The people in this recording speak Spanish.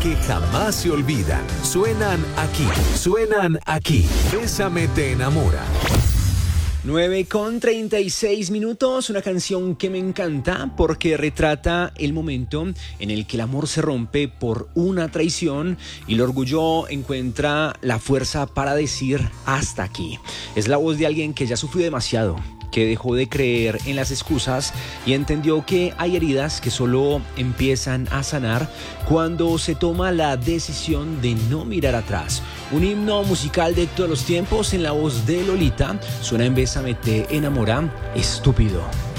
que jamás se olvidan. Suenan aquí. Bésame te enamora. 9:36, una canción que me encanta porque retrata el momento en el que el amor se rompe por una traición y el orgullo encuentra la fuerza para decir hasta aquí. Es la voz de alguien que ya sufrió demasiado, que dejó de creer en las excusas y entendió que hay heridas que solo empiezan a sanar cuando se toma la decisión de no mirar atrás. Un himno musical de todos los tiempos en la voz de Lolita. Suena en Bésame te enamora, Estúpido.